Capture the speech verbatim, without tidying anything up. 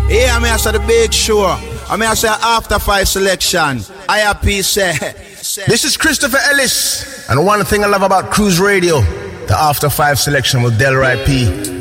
Yeah, I mean, I saw the big show. I mean, I say after five selection. I have peace. This is Christopher Ellis. And one thing I love about Cruise Radio, the after five selection with Delroy P.